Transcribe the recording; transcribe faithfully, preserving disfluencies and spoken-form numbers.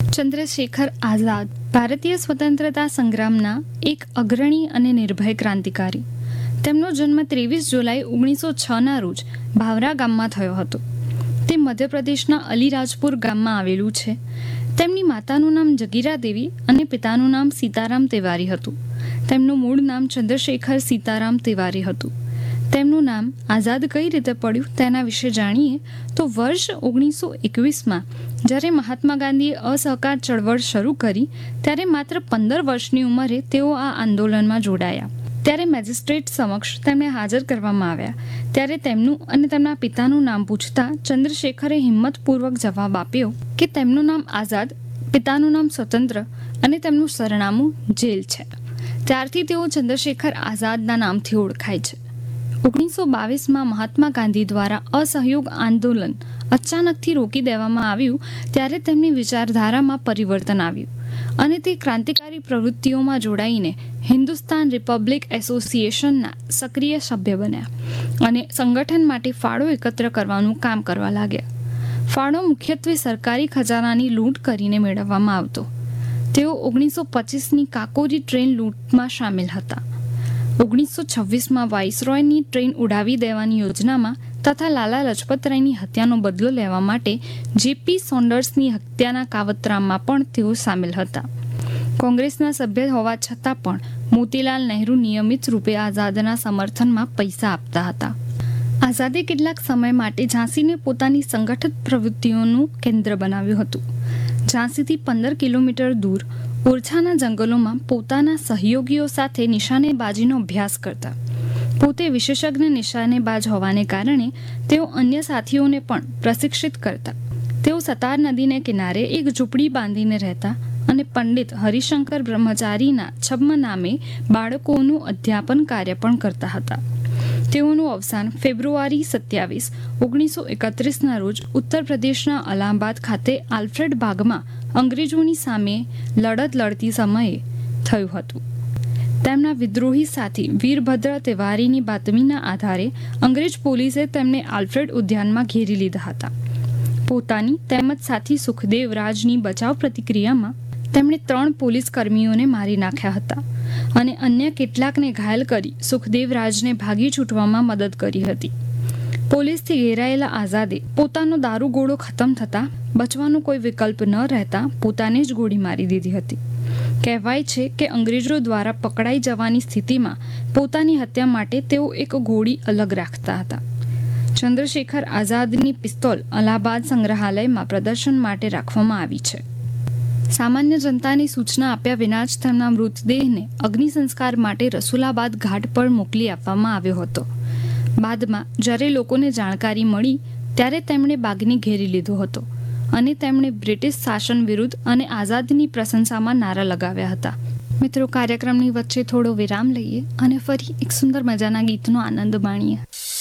ચંદ્રશેખર આઝાદ ભારતીય સ્વતંત્રતા સંગ્રામના એક અગ્રણી અને નિર્ભય ક્રાંતિકારી. તેમનો જન્મ ત્રેવીસ જુલાઈ ઓગણીસો છના રોજ ભાવરા ગામમાં થયો હતો. તે મધ્યપ્રદેશના અલીરાજપુર ગામમાં આવેલું છે. તેમની માતાનું નામ જગીરા દેવી અને પિતાનું નામ સીતારામ તિવારી હતું. તેમનું મૂળ નામ ચંદ્રશેખર સીતારામ તિવારી હતું. તેમનું નામ આઝાદ કઈ રીતે પડ્યું તેના વિશે જાણીએ તો વર્ષ ઓગણીસો એકવીસમાં જ્યારે મહાત્મા ગાંધીએ અસહકાર ચળવળ શરૂ કરી ત્યારે માત્ર પંદર વર્ષની ઉંમરે તેઓ આ આંદોલનમાં જોડાયા. ત્યારે મેજિસ્ટ્રેટ સમક્ષ તેમને હાજર કરવામાં આવ્યા. ત્યારે તેમનું અને તેમના પિતાનું નામ પૂછતા ચંદ્રશેખરે હિંમતપૂર્વક જવાબ આપ્યો કે તેમનું નામ આઝાદ, પિતાનું નામ સ્વતંત્ર અને તેમનું સરનામું જેલ છે. ત્યારથી તેઓ ચંદ્રશેખર આઝાદના નામથી ઓળખાય છે. ઓગણીસો બાવીસમાં મહાત્મા ગાંધી દ્વારા અસહયોગ આંદોલન અચાનકથી રોકી દેવામાં આવ્યું ત્યારે તેમની વિચારધારામાં પરિવર્તન આવ્યું અને તે ક્રાંતિકારી પ્રવૃત્તિઓમાં જોડાઈને હિન્દુસ્તાન રિપબ્લિક એસોસિએશનના સક્રિય સભ્ય બન્યા અને સંગઠન માટે ફાળો એકત્ર કરવાનું કામ કરવા લાગ્યા. ફાળો મુખ્યત્વે સરકારી ખજાનાની લૂંટ કરીને મેળવવામાં આવતો. તેઓ ઓગણીસો પચીસની કાકોરી ટ્રેન લૂંટમાં સામેલ હતા. ઓગણીસો છવ્વીસમાં વાઇસરોયની ટ્રેન ઉડાવી દેવાની યોજનામાં તથા લાલા લજપતરાયની હત્યાનો બદલો લેવા માટે જેપી સોન્ડર્સની હત્યાના કાવતરામાં પણ તેઓ સામેલ હતા. કોંગ્રેસના સભ્ય હોવા છતાં પણ મોતીલાલ નહેરુ નિયમિત રૂપે આઝાદના સમર્થનમાં પૈસા આપતા હતા. આઝાદે કેટલાક સમય માટે ઝાંસીને પોતાની સંગઠિત પ્રવૃત્તિઓનું કેન્દ્ર બનાવ્યું હતું. ઝાંસીથી પંદર કિલોમીટર દૂર ઓરછાના જંગલોમાં પોતાના સહયોગીઓ સાથે નિશાનેબાજીનો અભ્યાસ કરતા. પોતે વિશેષજ્ઞ નિશાનેબાજ હોવાને કારણે તેઓ અન્ય સાથીઓને પણ પ્રશિક્ષિત કરતા. તેઓ સતાર નદીને કિનારે એક ઝૂંપડી બાંધીને રહેતા અને પંડિત હરિશંકર બ્રહ્મચારીના છદ્મ નામે બાળકોનું અધ્યાપન કાર્ય પણ કરતા હતા. તેઓનું અવસાન ફેબ્રુઆરી સત્યાવીસ ઓગણીસો એકત્રીસના રોજ ઉત્તર પ્રદેશના અલ્હાબાદ ખાતે આલ્ફ્રેડ બાગમાં અંગ્રેજોની સામે લડત લડતી સમયે થયું હતું. તેમના વિદ્રોહી સાથી વીરભદ્ર તિવારીની બાતમીના આધારે અંગ્રેજ પોલીસે તેમને આલ્ફ્રેડ ઉદ્યાનમાં ઘેરી લીધા હતા. પોતાની તેમજ સાથી સુખદેવ રાજની બચાવ પ્રતિક્રિયામાં તેમણે ત્રણ પોલીસ કર્મીઓને મારી નાખ્યા હતા અને અન્ય કેટલાકને ઘાયલ કરી સુખદેવ રાજને ભાગી છૂટવામાં મદદ કરી હતી. પોલીસથી ઘેરાયેલા આઝાદે પોતાનો દારૂગોળો ખતમ થતાં બચવાનો કોઈ વિકલ્પ ન રહેતા પોતાને જ ગોળી મારી દીધી હતી. કહેવાય છે કે અંગ્રેજો દ્વારા પકડાઈ જવાની સ્થિતિમાં પોતાની હત્યા માટે તેઓ એક ગોળી અલગ રાખતા હતા. ચંદ્રશેખર આઝાદની પિસ્તોલ અલ્હાબાદ સંગ્રહાલયમાં પ્રદર્શન માટે રાખવામાં આવી છે. સામાન્ય જનતાની સૂચના આપ્યા વિના જ તેમના મૃતદેહને અગ્નિ સંસ્કાર માટે રસુલાબાદ ઘાટ પર મોકલી આપવામાં આવ્યો હતો. બાદમાં જ્યારે લોકોને જાણકારી મળી ત્યારે તેમણે બાગને ઘેરી લીધો હતો અને તેમણે બ્રિટિશ શાસન વિરુદ્ધ અને આઝાદની પ્રશંસામાં નારા લગાવ્યા હતા. મિત્રો, કાર્યક્રમની વચ્ચે થોડો વિરામ લઈએ અને ફરી એક સુંદર મજાના ગીતનો આનંદ માણીએ.